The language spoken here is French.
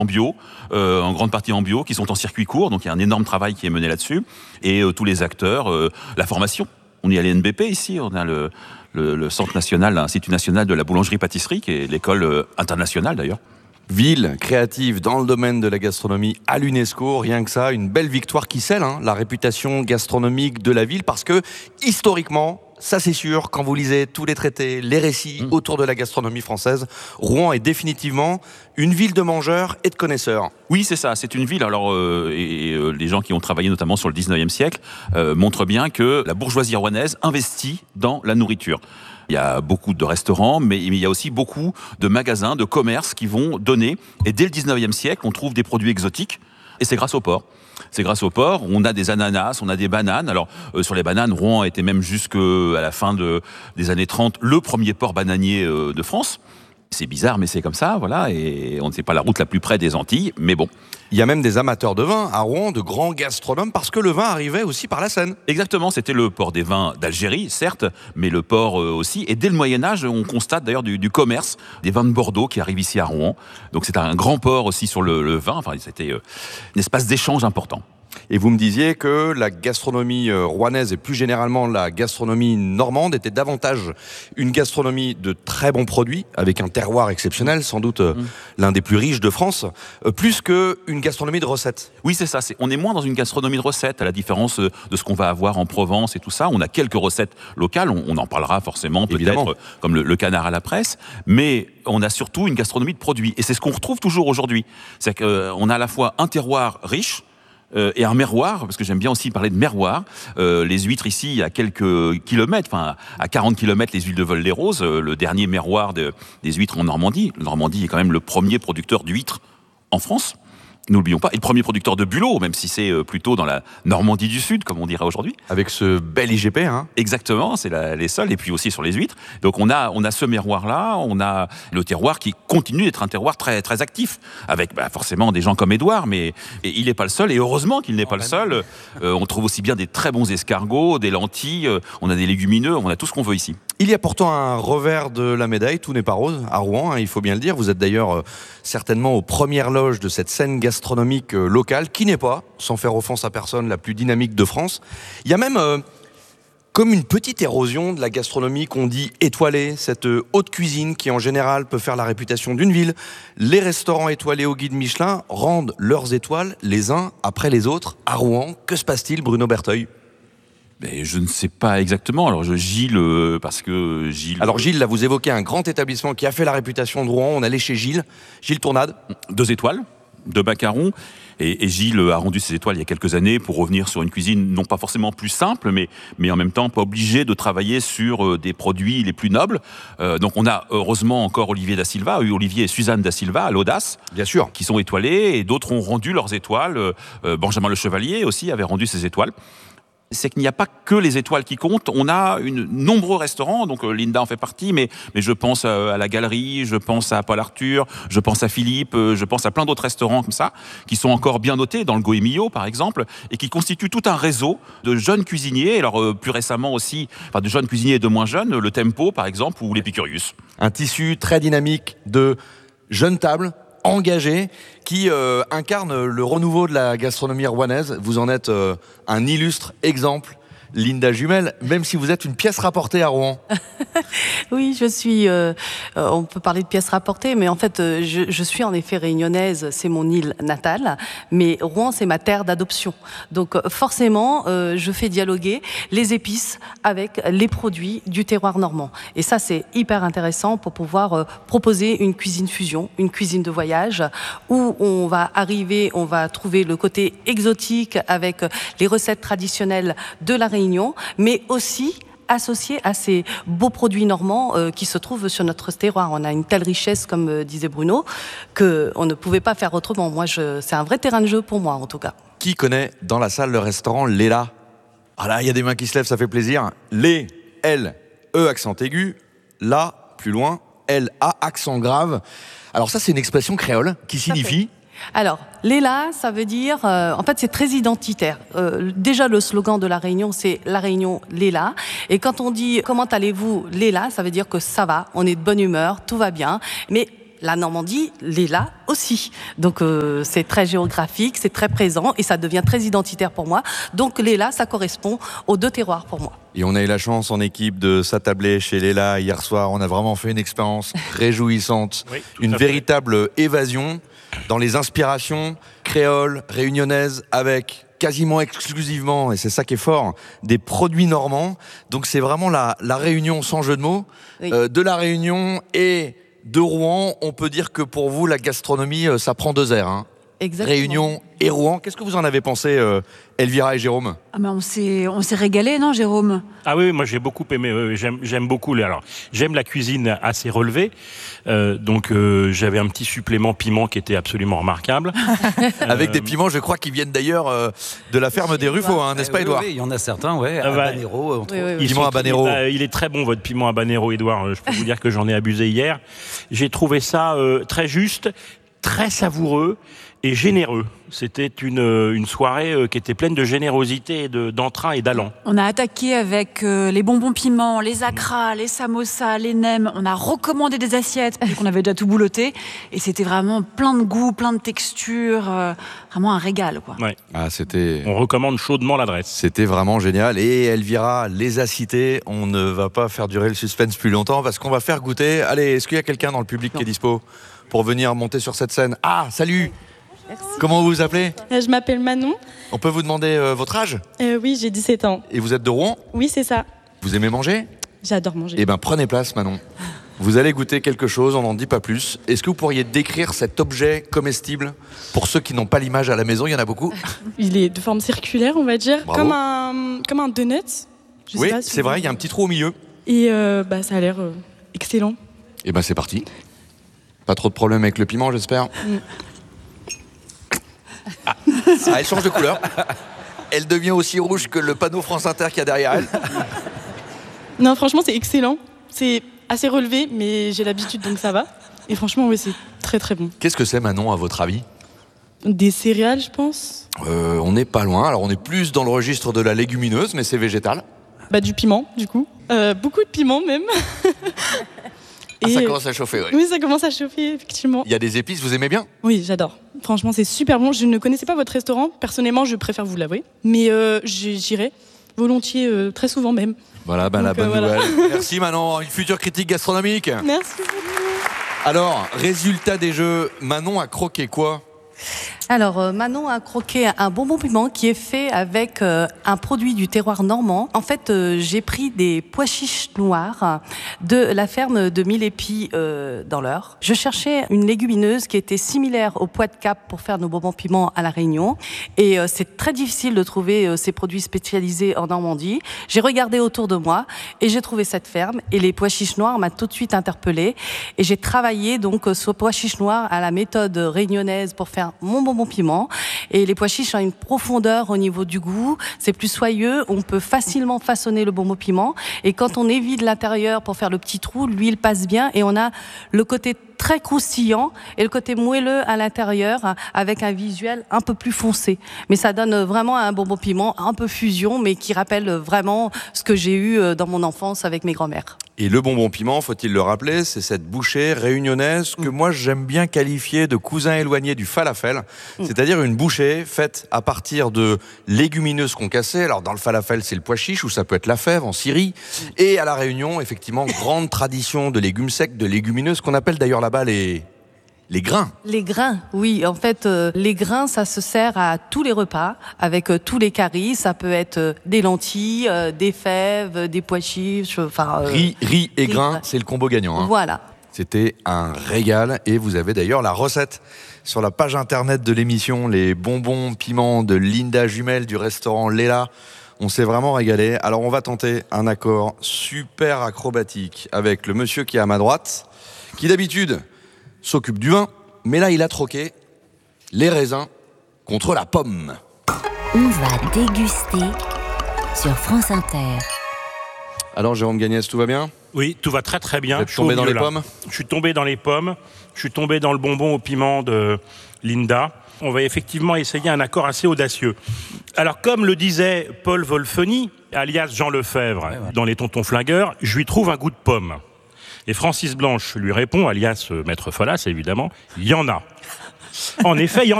en bio, en grande partie en bio, qui sont en circuit court, donc il y a un énorme travail qui est mené là-dessus, et tous les acteurs, la formation. On est à l'INBP ici, on a le Centre national, l'Institut national de la boulangerie-pâtisserie, qui est l'école internationale d'ailleurs. Ville créative dans le domaine de la gastronomie à l'UNESCO, rien que ça, une belle victoire qui scelle la réputation gastronomique de la ville, parce que historiquement, ça c'est sûr, quand vous lisez tous les traités, les récits autour de la gastronomie française, Rouen est définitivement une ville de mangeurs et de connaisseurs. Oui, c'est ça, c'est une ville. Alors, les gens qui ont travaillé notamment sur le 19e siècle montrent bien que la bourgeoisie rouennaise investit dans la nourriture. Il y a beaucoup de restaurants, mais il y a aussi beaucoup de magasins, de commerces qui vont donner. Et dès le 19e siècle, on trouve des produits exotiques. Et c'est grâce au porc. C'est grâce au porc. On a des ananas, on a des bananes. Alors, sur les bananes, Rouen était même jusqu'à la fin des années 30 le premier port bananier de France. C'est bizarre, mais c'est comme ça, voilà. Et on ne sait pas la route la plus près des Antilles, mais bon. Il y a même des amateurs de vin à Rouen, de grands gastronomes, parce que le vin arrivait aussi par la Seine. Exactement, c'était le port des vins d'Algérie, certes, mais le port aussi. Et dès le Moyen-Âge, on constate d'ailleurs du commerce, des vins de Bordeaux qui arrivent ici à Rouen. Donc c'est un grand port aussi sur le vin. Enfin, c'était un espace d'échange important. Et vous me disiez que la gastronomie rouennaise et plus généralement la gastronomie normande était davantage une gastronomie de très bons produits, avec un terroir exceptionnel, sans doute l'un des plus riches de France, plus qu'une gastronomie de recettes. Oui, c'est ça. On est moins dans une gastronomie de recettes, à la différence de ce qu'on va avoir en Provence et tout ça. On a quelques recettes locales, on en parlera forcément, peut-être, comme le canard à la presse, mais on a surtout une gastronomie de produits. Et c'est ce qu'on retrouve toujours aujourd'hui. C'est qu'on a à la fois un terroir riche, et un merroir, parce que j'aime bien aussi parler de merroir. Les huîtres ici, à quelques kilomètres, enfin à 40 kilomètres, les huiles de Vol-les-Roses, le dernier merroir des huîtres en Normandie. La Normandie est quand même le premier producteur d'huîtres en France. N'oublions pas, et le premier producteur de bulots, même si c'est plutôt dans la Normandie du Sud, comme on dirait aujourd'hui. Avec ce bel IGP, Exactement, c'est les sols, et puis aussi sur les huîtres. Donc on a ce merroir-là, on a le terroir qui continue d'être un terroir très, très actif, avec forcément des gens comme Édouard, mais il n'est pas le seul, et heureusement qu'il n'est pas le seul. On trouve aussi bien des très bons escargots, des lentilles, on a des légumineux, on a tout ce qu'on veut ici. Il y a pourtant un revers de la médaille, tout n'est pas rose à Rouen, il faut bien le dire. Vous êtes d'ailleurs certainement aux premières loges de cette scène gastronomique locale, qui n'est pas, sans faire offense à personne, la plus dynamique de France. Il y a même comme une petite érosion de la gastronomie qu'on dit étoilée, cette haute cuisine qui en général peut faire la réputation d'une ville. Les restaurants étoilés au guide Michelin rendent leurs étoiles les uns après les autres à Rouen. Que se passe-t-il, Bruno Berteuil ? Mais je ne sais pas exactement. Alors Gilles, parce que Gilles... Alors Gilles, là vous évoquez un grand établissement qui a fait la réputation de Rouen. On allait chez Gilles Tournade. 2 étoiles de Bacaron. Et Gilles a rendu ses étoiles il y a quelques années pour revenir sur une cuisine non pas forcément plus simple, mais en même temps pas obligé de travailler sur des produits les plus nobles. Donc on a heureusement encore Olivier et Suzanne da Silva à l'Audace, bien sûr, qui sont étoilés, et d'autres ont rendu leurs étoiles. Benjamin Le Chevalier aussi avait rendu ses étoiles. C'est qu'il n'y a pas que les étoiles qui comptent. On a nombreux restaurants, donc Linda en fait partie, mais je pense à la Galerie, je pense à Paul Arthur, je pense à Philippe, je pense à plein d'autres restaurants comme ça, qui sont encore bien notés, dans le Goemio par exemple, et qui constituent tout un réseau de jeunes cuisiniers, alors plus récemment aussi, de jeunes cuisiniers et de moins jeunes, le Tempo par exemple, ou l'Epicurius. Un tissu très dynamique de jeunes tables, engagé, qui incarne le renouveau de la gastronomie rouennaise. Vous en êtes un illustre exemple, Linda Jumel, même si vous êtes une pièce rapportée à Rouen. Oui, je suis... on peut parler de pièce rapportée, mais en fait, je suis en effet réunionnaise, c'est mon île natale, mais Rouen, c'est ma terre d'adoption. Donc forcément, je fais dialoguer les épices avec les produits du terroir normand. Et ça, c'est hyper intéressant pour pouvoir proposer une cuisine fusion, une cuisine de voyage, où on va trouver le côté exotique avec les recettes traditionnelles de la Réunion, mais aussi associé à ces beaux produits normands qui se trouvent sur notre terroir. On a une telle richesse, comme disait Bruno, qu'on ne pouvait pas faire autrement. C'est un vrai terrain de jeu pour moi, en tout cas. Qui connaît dans la salle le restaurant Léla ? Ah là, il y a des mains qui se lèvent, ça fait plaisir. Lé, L, E accent aigu, La, plus loin, L, A accent grave. Alors ça, c'est une expression créole qui signifie... Alors, Léla, ça veut dire... en fait, c'est très identitaire. Déjà, le slogan de La Réunion, c'est La Réunion, Léla. Et quand on dit « Comment allez-vous, Léla ?» ça veut dire que ça va, on est de bonne humeur, tout va bien. Mais la Normandie l'est là aussi. Donc c'est très géographique, c'est très présent et ça devient très identitaire pour moi. Donc Léla, ça correspond aux 2 terroirs pour moi. Et on a eu la chance en équipe de s'attabler chez Léla hier soir. On a vraiment fait une expérience réjouissante, Oui, une véritable évasion dans les inspirations créoles, réunionnaises, avec quasiment exclusivement, et c'est ça qui est fort, des produits normands. Donc c'est vraiment la réunion, sans jeu de mots, Oui. de la Réunion et de Rouen. On peut dire que pour vous, la gastronomie, ça prend 2 airs. Hein. Exactement. Réunion et Rouen. Qu'est-ce que vous en avez pensé, Elvira et Jérôme ? Ah ben on s'est régalé, non, Jérôme? Ah oui, moi j'ai beaucoup aimé. J'aime beaucoup. Alors, j'aime la cuisine assez relevée. Donc j'avais un petit supplément piment qui était absolument remarquable. Avec des piments, je crois, qui viennent d'ailleurs de la ferme des Ruffo, hein, n'est-ce pas, Édouard ? Oui, il y en a certains, ouais. Ah bah, Habanero, entre Oui, oui, autres. oui. Piment habanero. Il est très bon votre piment habanero, Édouard. Je peux vous dire que j'en ai abusé hier. J'ai trouvé ça très juste, très savoureux et généreux. C'était une soirée qui était pleine de générosité, d'entrain et d'allant. On a attaqué avec les bonbons piments, les acras, les samosas, les nems. On a recommandé des assiettes parce qu'on avait déjà tout bouloté. Et c'était vraiment plein de goûts, plein de textures. Vraiment un régal, quoi. Ouais. Ah, c'était On recommande chaudement l'adresse. vraiment génial. Et Elvira les a cités. On ne va pas faire durer le suspense plus longtemps parce qu'on va faire goûter. Allez, est-ce qu'il y a quelqu'un dans le public qui est dispo pour venir monter sur cette scène ? Ah, salut ! Merci. Comment vous vous appelez ? Je m'appelle Manon. On peut vous demander votre âge ? Oui, j'ai 17 ans. Et vous êtes de Rouen ? Oui, c'est ça. Vous aimez manger ? J'adore manger. Eh bien, prenez place, Manon. Vous allez goûter quelque chose, on n'en dit pas plus. Est-ce que vous pourriez décrire cet objet comestible pour ceux qui n'ont pas l'image à la maison ? Il y en a beaucoup. Il est de forme circulaire, on va dire. Bravo. Comme un donut. Je sais Oui, pas si c'est vous- vrai, il y a un petit trou au milieu. Et ça a l'air excellent. Eh bien, c'est parti. Pas trop de problème avec le piment, j'espère. Ah, elle change de couleur. Elle devient aussi rouge que le panneau France Inter qu'il y a derrière elle. Non, franchement, c'est excellent. C'est assez relevé, mais j'ai l'habitude, donc ça va. Et franchement, oui, c'est très très bon. Qu'est-ce que c'est, Manon, à votre avis ? Des céréales, je pense. On n'est pas loin. Alors, on est plus dans le registre de la légumineuse, mais c'est végétal. Du piment, du coup. Beaucoup de piment, même. Ah, ça Et- commence à chauffer, oui. Oui, ça commence à chauffer, effectivement. Il y a des épices, vous aimez bien ? Oui, j'adore. Franchement, c'est super bon. Je ne connaissais pas votre restaurant. Personnellement, je préfère vous l'avouer. Mais j'irai volontiers, très souvent même. Voilà, la Donc, bonne voilà. nouvelle. Merci, Manon. Une future critique gastronomique. Merci. Alors, résultat des jeux, Manon a croqué quoi ? Alors, Manon a croqué un bonbon piment qui est fait avec un produit du terroir normand. En fait, j'ai pris des pois chiches noirs de la ferme de Mille-Épis dans l'Eure. Je cherchais une légumineuse qui était similaire au pois de Cap pour faire nos bonbons piments à La Réunion. Et c'est très difficile de trouver ces produits spécialisés en Normandie. J'ai regardé autour de moi et j'ai trouvé cette ferme. Et les pois chiches noirs m'a tout de suite interpellée. Et j'ai travaillé donc ce pois chiche noir à la méthode réunionnaise pour faire mon bonbon piment. Et les pois chiches ont une profondeur au niveau du goût. C'est plus soyeux. On peut facilement façonner le bonbon piment. Et quand on évite l'intérieur pour faire le petit trou, l'huile passe bien et on a le côté très croustillant et le côté moelleux à l'intérieur avec un visuel un peu plus foncé. Mais ça donne vraiment un bonbon piment un peu fusion, mais qui rappelle vraiment ce que j'ai eu dans mon enfance avec mes grands-mères. Et le bonbon piment, faut-il le rappeler, c'est cette bouchée réunionnaise que moi j'aime bien qualifier de cousin éloigné du falafel, c'est-à-dire une bouchée faite à partir de légumineuses concassées. Alors dans le falafel, c'est le pois chiche ou ça peut être la fève en Syrie. Et à la Réunion, effectivement, grande tradition de légumes secs, de légumineuses qu'on appelle d'ailleurs là-bas les grains. Les grains, oui. En fait, les grains, ça se sert à tous les repas, avec tous les caries. Ça peut être des lentilles, des fèves, des pois chiches, Riz et riz, grains, ouais. c'est le combo gagnant. Hein. Voilà. C'était un régal et vous avez d'ailleurs la recette sur la page internet de l'émission, les bonbons piments de Linda Jumel du restaurant Léla. On s'est vraiment régalé. Alors on va tenter un accord super acrobatique avec le monsieur qui est à ma droite, qui d'habitude s'occupe du vin, mais là il a troqué les raisins contre la pomme. On va déguster sur France Inter. Alors Jérôme Gagnès, tout va bien ? Oui, tout va très très bien. Vous êtes Je suis au tombé dans milieu, les là. pommes ? Je suis tombé dans les pommes. Je suis tombé dans le bonbon au piment de Linda. On va effectivement essayer un accord assez audacieux. Alors, comme le disait Paul Wolfeny, alias Jean Lefebvre, dans Les Tontons Flingueurs, je lui trouve un goût de pomme. Et Francis Blanche lui répond, alias Maître Folas évidemment, il y en a. En effet, il y en a.